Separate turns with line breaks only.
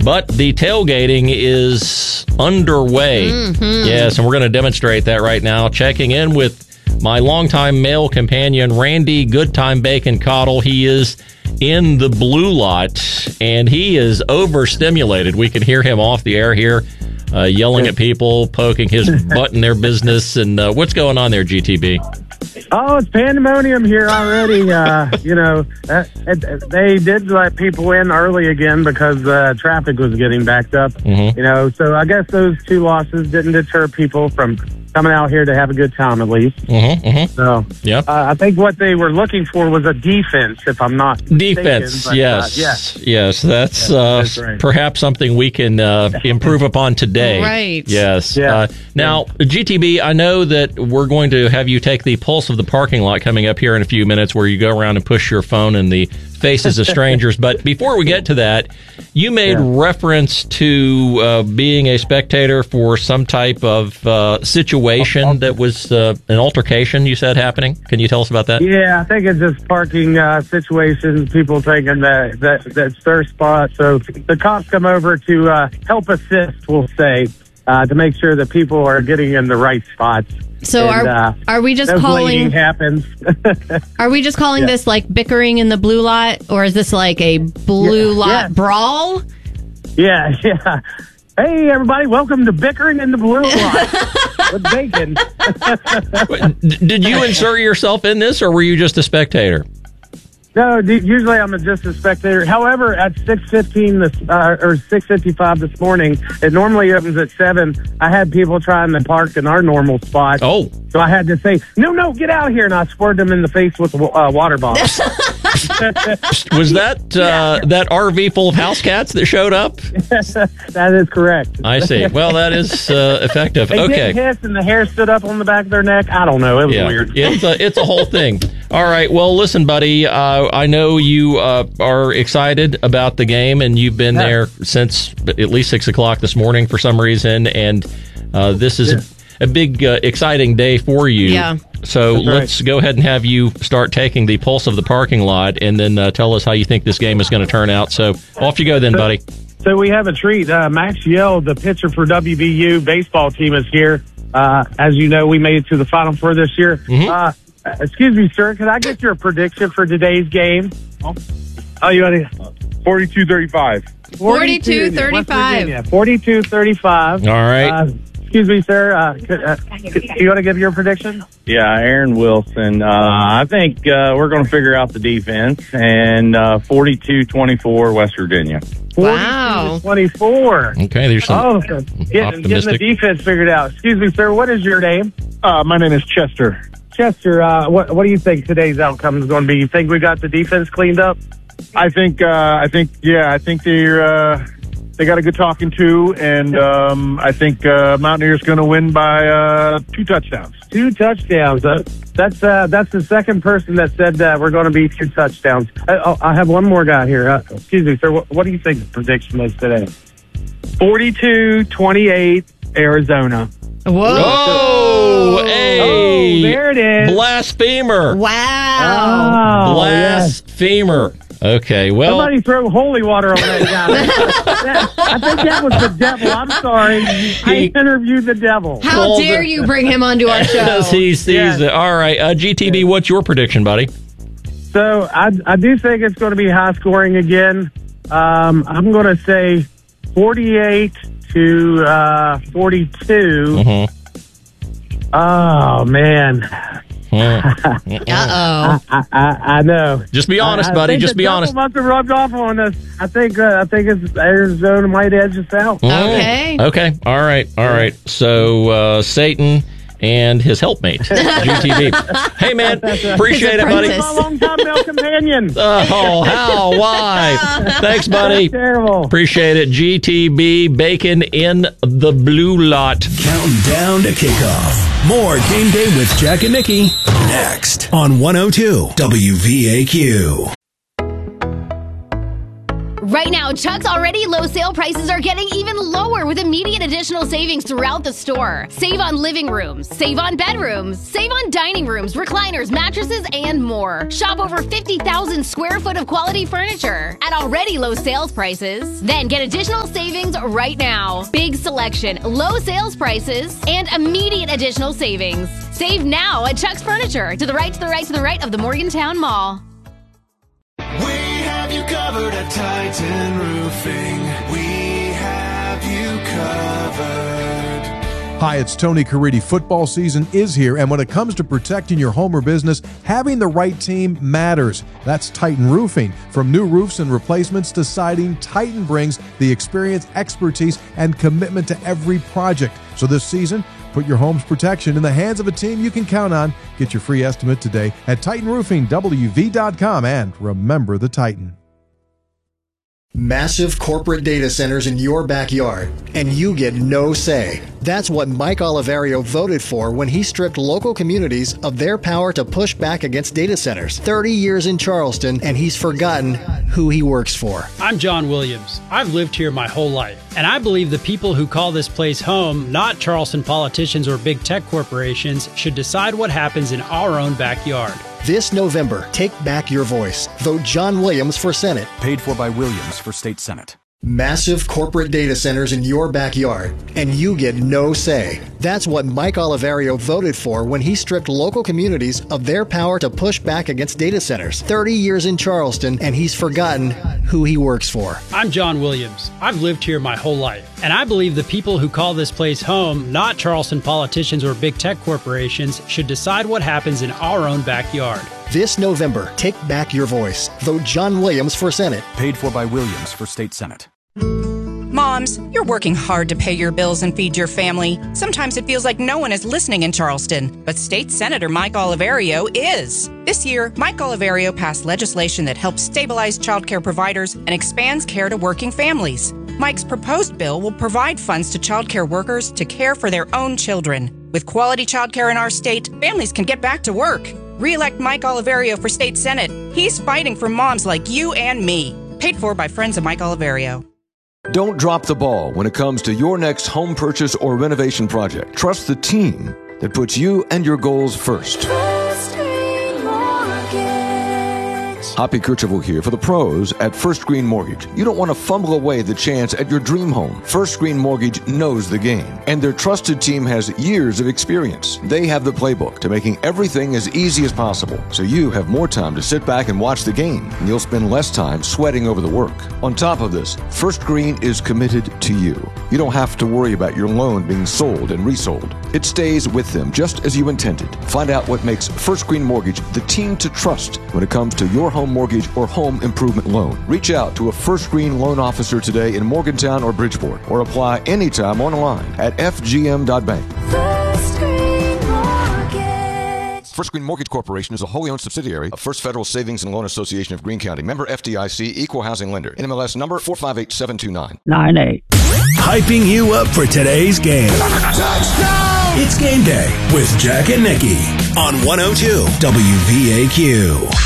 But the tailgating is underway.
Mm-hmm.
Yes, and we're going to demonstrate that right now. Checking in with my longtime male companion, Randy Good Time Bacon Cottle. He is in the blue lot, and he is overstimulated. We can hear him off the air here, yelling at people, poking his butt in their business. And what's going on there, GTB?
Oh, it's pandemonium here already. They did let people in early again because traffic was getting backed up.
Mm-hmm.
So I guess those 2 losses didn't deter people from coming out here to have a good time at least.
Mm-hmm, mm-hmm.
So
yep.
I think what they were looking for was a defense, if I'm not
defense.
Mistaken,
Yes. That's
right.
perhaps something we can improve upon today.
Right.
Yes.
Yeah.
Now, GTB, I know that we're going to have you take the pulse of the parking lot coming up here in a few minutes, where you go around and push your phone in the faces of strangers. But before we get to that, you made reference to being a spectator for some type of situation that was an altercation, you said, happening. Can you tell us about that?
Yeah, I think it's just parking situations, people thinking that that's their spot. So the cops come over to help assist, we'll say, to make sure that people are getting in the right spots.
So are we just calling?
Happens.
Are we just calling this like bickering in the blue lot, or is this like a blue lot brawl?
Yeah. Hey, everybody! Welcome to bickering in the blue lot with bacon.
Did you insert yourself in this, or were you just a spectator?
No, usually I'm just a spectator. However, at 6:15 or 6:55 this morning, it normally opens at 7. I had people trying to park in our normal spot.
Oh.
So I had to say, no, get out of here. And I squirted them in the face with a water bottle.
Was that that RV full of house cats that showed up?
That is correct.
I see. Well, that is effective.
They
Okay.
did hiss and the hair stood up on the back of their neck. I don't know. It was weird.
It's a whole thing. All right. Well, listen, buddy. I know you are excited about the game, and you've been there since at least 6 o'clock this morning for some reason, and this is a big, exciting day for you.
Yeah.
So let's go ahead and have you start taking the pulse of the parking lot, and then tell us how you think this game is going to turn out. So off you go then, buddy.
So we have a treat. Max Yell, the pitcher for WVU baseball team, is here. As you know, we made it to the Final Four this year.
Mm-hmm.
Excuse me, sir. Can I get your prediction for today's game? Oh, you want to?
42-35.
42-35.
42-35.
All right.
Excuse me, sir. You want to give your prediction?
Yeah, Aaron Wilson. I think we're going to figure out the defense, and 42-24 West Virginia.
Wow.
24.
Okay, there's some
Getting the defense figured out. Excuse me, sir. What is your name?
My name is Chester.
Chester, what do you think today's outcome is going to be? You think we got the defense cleaned up?
I think they got a good talking to, and I think Mountaineers going to win by 2 touchdowns.
2 touchdowns. That's the second person that said that we're going to be 2 touchdowns. I have one more guy here. Excuse me, sir. What do you think the prediction is today? 42-28 Arizona.
Whoa.
Oh, hey.
Oh, there it is.
Blasphemer.
Wow.
Oh,
Blasphemer. Okay, well.
Somebody throw holy water on that guy. I think that was the devil. I'm sorry. I interviewed the devil.
How dare you bring him onto our show?
He sees it. All right, GTB, what's your prediction, buddy?
So I do think it's going to be high scoring again. I'm going to say 48 to 42.
Mm-hmm.
Oh, man.
Uh-oh.
I know.
Just be honest, buddy. Just be honest.
Must have rubbed off on us. I think it's Arizona might edge us out.
Okay.
Okay. All right. So Satan and his helpmate, GTB. Hey, man. Appreciate it, buddy.
My long-time male companion.
Oh, how? Why? Thanks, buddy.
That's terrible.
Appreciate it. GTB, bacon in the blue lot.
Counting down to kickoff. More Game Day with Jack and Nikki next on 102 WVAQ.
Right now, Chuck's already low sale prices are getting even lower with immediate additional savings throughout the store. Save on living rooms, save on bedrooms, save on dining rooms, recliners, mattresses, and more. Shop over 50,000 square foot of quality furniture at already low sales prices. Then get additional savings right now. Big selection, low sales prices, and immediate additional savings. Save now at Chuck's Furniture, to the right, to the right, to the right of the Morgantown Mall.
We have you covered at Titan Roofing. We have you covered.
Hi, it's Tony Caridi. Football season is here, and when it comes to protecting your home or business, having the right team matters. That's Titan Roofing. From new roofs and replacements to siding, Titan brings the experience, expertise, and commitment to every project. So this season, put your home's protection in the hands of a team you can count on. Get your free estimate today at TitanRoofingWV.com, and remember the Titan.
Massive corporate data centers in your backyard, and you get no say. That's what Mike Oliverio voted for when he stripped local communities of their power to push back against data centers. 30 years in Charleston, and he's forgotten who he works for.
I'm John Williams. I've lived here my whole life, and I believe the people who call this place home, not Charleston politicians or big tech corporations, should decide what happens in our own backyard.
This November, take back your voice. Vote John Williams for Senate.
Paid for by Williams for State Senate.
Massive corporate data centers in your backyard, and you get no say. That's what Mike Oliverio voted for when he stripped local communities of their power to push back against data centers. 30 years in Charleston, and he's forgotten who he works for.
I'm John Williams. I've lived here my whole life, and I believe the people who call this place home, not Charleston politicians or big tech corporations, should decide what happens in our own backyard.
This November, take back your voice. Vote John Williams for Senate.
Paid for by Williams for State Senate.
Moms, you're working hard to pay your bills and feed your family. Sometimes it feels like no one is listening in Charleston, but State Senator Mike Oliverio is. This year, Mike Oliverio passed legislation that helps stabilize child care providers and expands care to working families. Mike's proposed bill will provide funds to child care workers to care for their own children. With quality child care in our state, families can get back to work. Re-elect Mike Oliverio for State Senate. He's fighting for moms like you and me. Paid for by friends of Mike Oliverio.
Don't drop the ball when it comes to your next home purchase or renovation project. Trust the team that puts you and your goals first. Hoppy Kercheval here for the pros at First Green Mortgage. You don't want to fumble away the chance at your dream home. First Green Mortgage knows the game, and their trusted team has years of experience. They have the playbook to making everything as easy as possible, so you have more time to sit back and watch the game, and you'll spend less time sweating over the work. On top of this, First Green is committed to you. You don't have to worry about your loan being sold and resold. It stays with them just as you intended. Find out what makes First Green Mortgage the team to trust when it comes to your home mortgage or home improvement loan. Reach out to a First Green loan officer today in Morgantown or Bridgeport, or apply anytime online at fgm.bank.
First Green Mortgage.
First Green Mortgage Corporation is a wholly owned subsidiary of First Federal Savings and Loan Association of Greene County. Member FDIC, Equal Housing Lender. NMLS number 458729.
98. Hyping you up for today's game. Touchdown! It's game day with Jack and Nikki on 102 WVAQ.